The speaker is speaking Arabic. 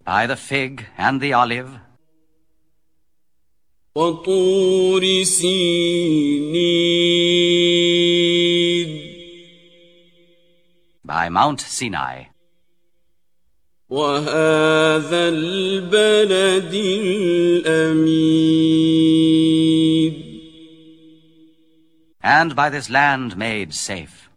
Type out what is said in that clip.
by the fig and the olive, وطور سينين, by Mount Sinai, وهذا البلد الأمين, and by this land made safe.